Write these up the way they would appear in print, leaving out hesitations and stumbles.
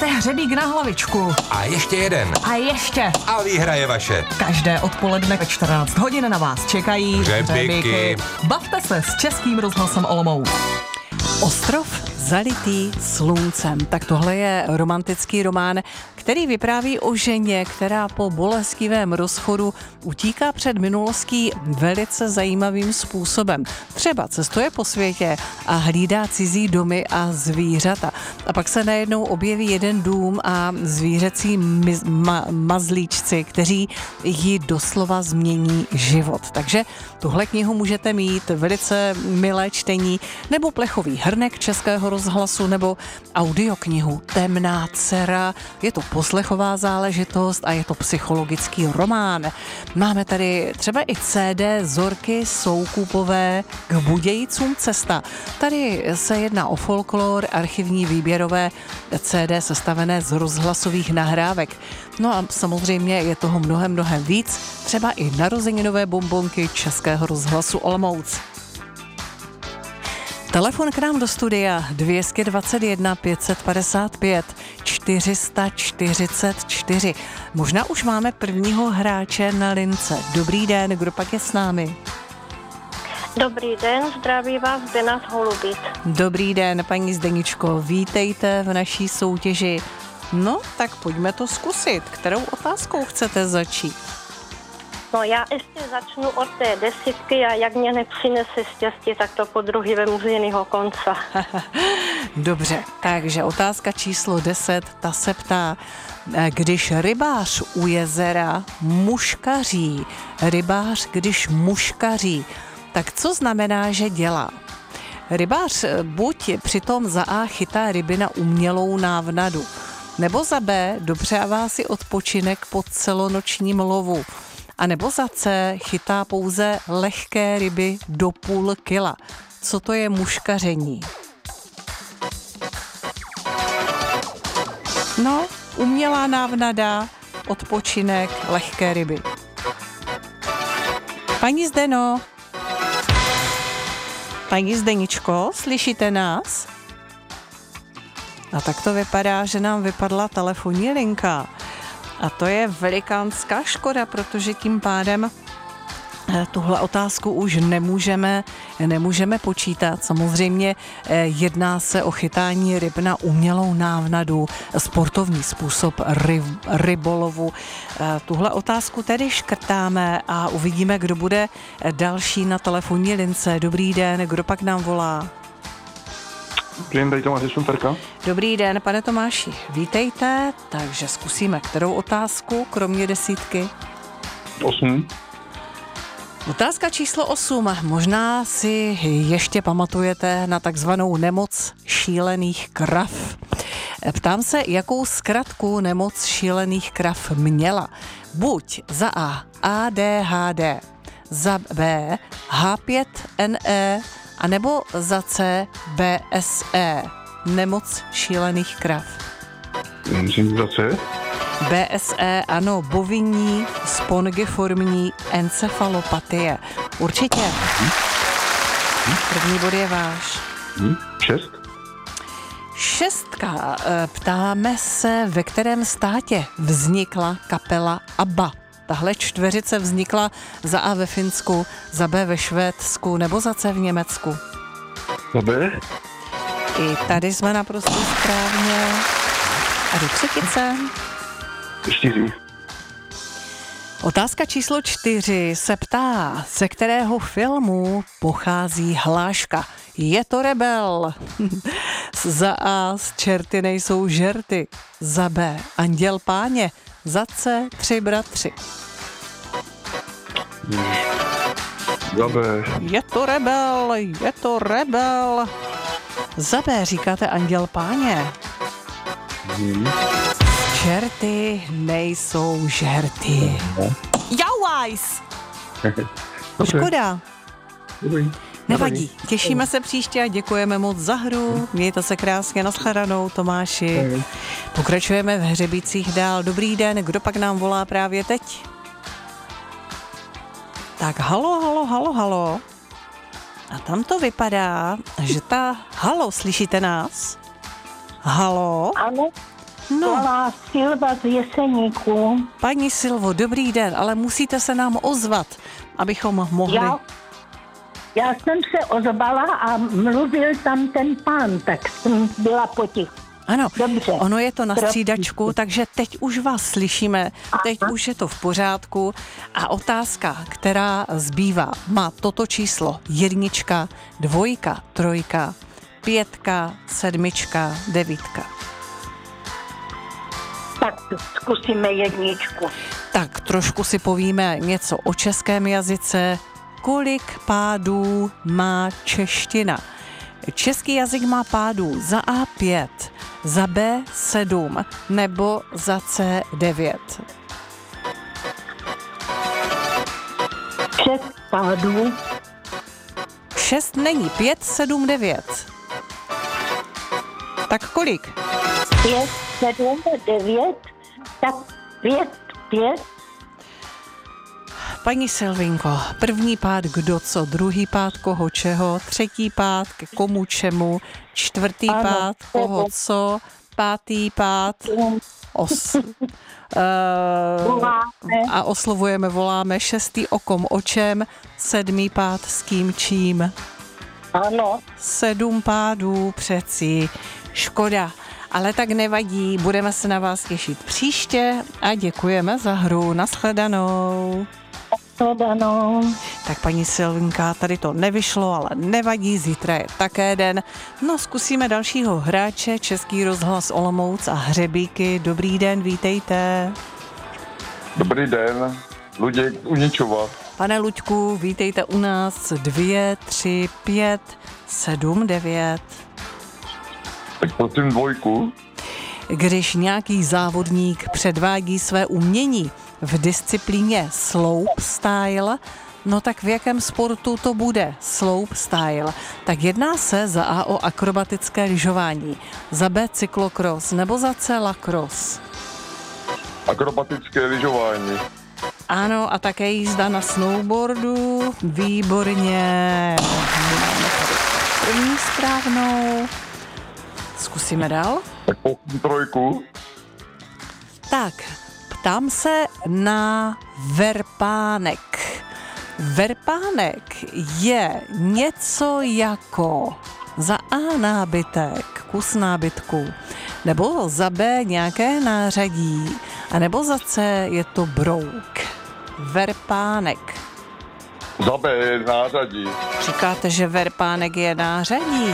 Máte hřebík na hlavičku. A ještě jeden. A ještě. A výhra je vaše. Každé odpoledne ve 14 hodin na vás čekají hřebíky. Bavte se s Českým rozhlasem Olomouc. Ostrov zalitý sluncem. Tak tohle je romantický román, který vypráví o ženě, která po bolestivém rozchodu utíká před minulostí velice zajímavým způsobem. Třeba cestuje po světě a hlídá cizí domy a zvířata. A pak se najednou objeví jeden dům a zvířecí mazlíčci, kteří jí doslova změní život. Takže tuhle knihu můžete mít, velice milé čtení, nebo plechový hrnek Českého rozhlasu, nebo audioknihu Temná dcera. Je to poslechová záležitost a je to psychologický román. Máme tady třeba i CD Zorky Soukupové K Budějcům cesta. Tady se jedná o folklor, archivní výběrové CD sestavené z rozhlasových nahrávek. No a samozřejmě je toho mnohem víc, třeba i narozeninové bonbonky Českého rozhlasu Olomouc. Telefon k nám do studia 221 555 444. Možná už máme prvního hráče na lince. Dobrý den, kdo pak je s námi? Dobrý den, zdraví vás Zdena z Holubic. Dobrý den, paní Zdeničko, vítejte v naší soutěži. No, tak pojďme to zkusit. Kterou otázkou chcete začít? No já ještě začnu od té desítky a jak mě nepřinese štěstí, tak to po druhý vemu z jiného konce. Dobře, takže otázka číslo 10, ta se ptá, když rybář u jezera muškaří, tak co znamená, že dělá? Rybář buď přitom za A chytá ryby na umělou návnadu, nebo za B dopřává si odpočinek po celonočním lovu, a nebo za C chytá pouze lehké ryby do půl kila. Co to je muškaření? No, umělá návnada, odpočinek, lehké ryby. Paní Zdeno, paní Zdeničko, slyšíte nás? A tak to vypadá, že nám vypadla telefonní linka. A to je velikánská škoda, protože tím pádem tuhle otázku už nemůžeme počítat. Samozřejmě jedná se o chytání ryb na umělou návnadu, sportovní způsob rybolovu. Tuhle otázku tedy škrtáme a uvidíme, kdo bude další na telefonní lince. Dobrý den, kdo pak nám volá? Dobrý den, tady Tomáš ze Šumperka. Dobrý den, pane Tomáši, vítejte. Takže zkusíme, kterou otázku, kromě desítky? 8. Otázka číslo 8. Možná si ještě pamatujete na takzvanou nemoc šílených krav. Ptám se, jakou zkratku nemoc šílených krav měla. Buď za A ADHD, za B H5NE, a nebo za C BSE, nemoc šílených krav. Myslím za C. BSE, ano, bovinní spongiformní encefalopatie. Určitě. První bod je váš. 6. 6. Ptáme se, ve kterém státě vznikla kapela ABBA. Tahle čtveřice vznikla za A ve Finsku, za B ve Švédsku nebo za C v Německu. Za B. I tady jsme naprosto správně. A do třetice. 4. Otázka číslo 4 se ptá, ze kterého filmu pochází hláška. Je to Rebel. Za A z Čerty nejsou žerty. Za B Anděl páně. Za C 3 bratři. Za B. Je to Rebel, je to Rebel. Za B říkáte Anděl páně. Čerty nejsou žerty. Jauajs! Škoda. Dobrý. Nevadí. Těšíme se příště a děkujeme moc za hru. Mějte se krásně, nashledanou, Tomáši. Pokračujeme v hřebících dál. Dobrý den, kdo pak nám volá právě teď? Tak halo. A tam to vypadá, že halo, slyšíte nás? Halo? Ano. No, volá Silva z Jeseníku. paní Silvo, dobrý den, ale musíte se nám ozvat, abychom mohli... Já jsem se ozvala a mluvil tam ten pán, tak jsem byla potichu. Ano, Dobře. ono je to na střídačku, takže teď už vás slyšíme, teď už je to v pořádku a otázka, která zbývá, má toto číslo 1, 2, 3, 5, 7, 9. Tak zkusíme 1. Tak trošku si povíme něco o českém jazyce. Kolik pádů má čeština? Český jazyk má pádů za A 5, za B 7 nebo za C 9. 6 pádů. 6 není, 5, 7, 9. Tak kolik? 5, 7, 9, tak 5. Paní Silvinko, první pád kdo co, druhý pád koho čeho, třetí pád ke komu čemu, čtvrtý pád koho co, pátý pád a oslovujeme, voláme, šestý o kom o čem, sedmý pád s kým čím. Ano. 7 pádů přeci, škoda. Ale tak nevadí, budeme se na vás těšit příště a děkujeme za hru. Nashledanou. Tak paní Silvinka, tady to nevyšlo, ale nevadí, zítra je také den. No, zkusíme dalšího hráče, Český rozhlas Olomouc a Hřebíky. Dobrý den, vítejte. Dobrý den, Luděk Uničova. Pane Luďku, vítejte u nás. 2, 3, 5, 7, 9. Tak prosím 2. Když nějaký závodník předvádí své umění v disciplíně slopestyle, no tak v jakém sportu to bude slopestyle? Tak jedná se za A o akrobatické lyžování, za B cyklokros nebo za C lacrosse? Akrobatické lyžování. Ano, a také jízda na snowboardu. Výborně. Máme tady první správnou. Zkusíme dál. Tak prosím 3. Tak, ptám se na verpánek. Verpánek je něco jako za A nábytek, kus nábytku, nebo za B nějaké nářadí, a nebo za C je to brouk. Verpánek. Za B je nářadí. Říkáte, že verpánek je nářadí?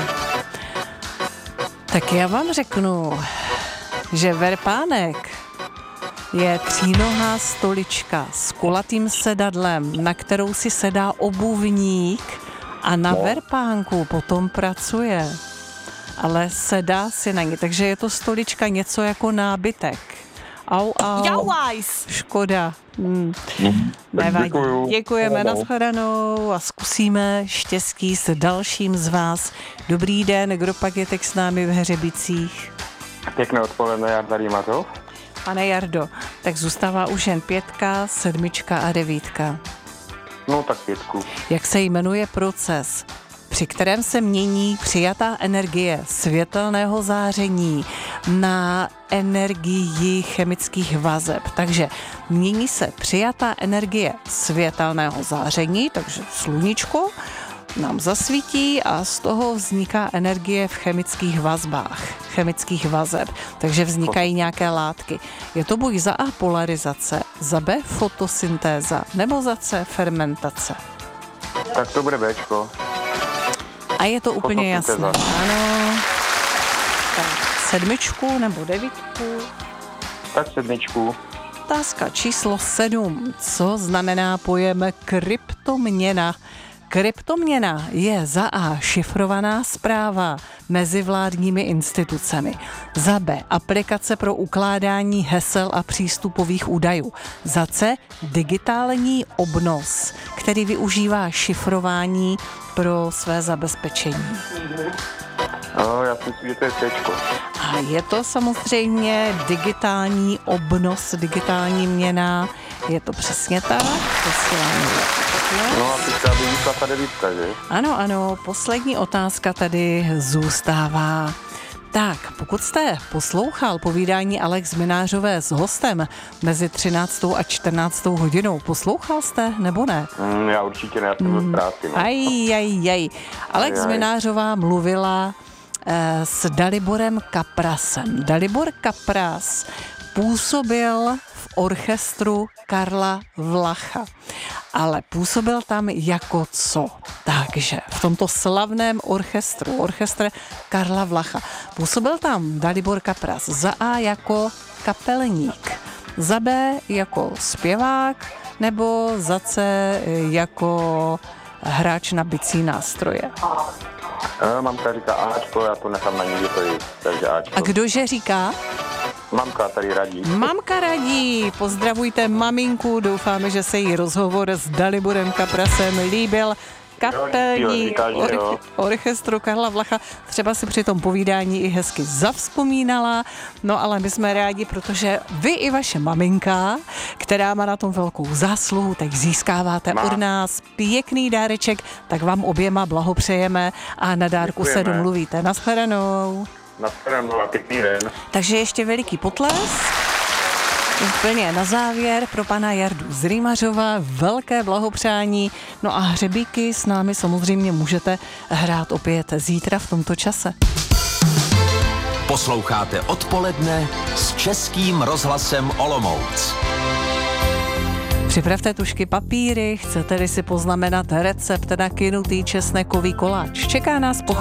Tak já vám řeknu, že verpánek je třínohá stolička s kulatým sedadlem, na kterou si sedá obuvník a na verpánku potom pracuje. Ale sedá si na ní, takže je to stolička něco jako nábytek. Au. Jauajs. Škoda. Nevadí. Děkujeme, nashledanou a zkusíme štěstí s dalším z vás. Dobrý den, kdo pak je teď s námi v Hřebicích? Pěkné odpoledne, Jarda Rýmatov. Pane Jardo, tak zůstává už jen 5, 7 a 9. No tak 5. Jak se jmenuje proces, při kterém se mění přijatá energie světelného záření na energii chemických vazeb. Takže mění se přijatá energie světelného záření, takže sluníčko nám zasvítí a z toho vzniká energie v chemických vazbách, chemických vazeb, takže vznikají nějaké látky. Je to buď za A polarizace, za B fotosyntéza nebo za C fermentace. Tak to bude Bčko. A je to úplně jasné. Fotosyntéza. Ano. Tak 7 nebo 9? Tak 7. Otázka číslo 7. Co znamená pojem kryptoměna? Kryptoměna je za A šifrovaná zpráva mezi vládními institucemi, za B aplikace pro ukládání hesel a přístupových údajů, za C digitální obnos, který využívá šifrování pro své zabezpečení. No, já si myslím, že to je Cčko. A je to samozřejmě digitální obnos, digitální měna. Je to přesně tak? No a teďka by vyšla ta 9, že? Ano, poslední otázka tady zůstává. Tak, pokud jste poslouchal povídání Alex Minářové s hostem mezi 13. a 14. hodinou, poslouchal jste nebo ne? Já určitě ne, já jsem byl v práci. No. Alex Minářová mluvila s Daliborem Kaprasem. Dalibor Kapras působil v orchestru Karla Vlacha, ale působil tam jako co? Takže v tomto slavném orchestru, orchestr Karla Vlacha, působil tam Dalibor Kapras za A jako kapelník, za B jako zpěvák nebo za C jako hráč na bicí nástroje. Mamka říká Ačko, já to nechám na ní, takže Ačko. A kdože říká? Mamka tady radí. Mamka radí, pozdravujte maminku, doufáme, že se jí rozhovor s Daliborem Kaprasem líbil. Kapelník orchestru Karla Vlacha třeba si při tom povídání i hezky zavzpomínala, no ale my jsme rádi, protože vy i vaše maminka, která má na tom velkou zásluhu, tak získáváte od nás pěkný dáreček, tak vám oběma blahopřejeme a na dárku se domluvíte. Nashledanou. Nashledanou a pěkný den. Takže ještě veliký potlesk. Úplně na závěr pro pana Jardu z Rýmařova velké blahopřání. No a hřebíky s námi samozřejmě můžete hrát opět zítra v tomto čase. Posloucháte Odpoledne s Českým rozhlasem Olomouc. Připravte tužky, papíry, chcete-li si poznamenat recept na kynutý česnekový koláč. Čeká nás pochod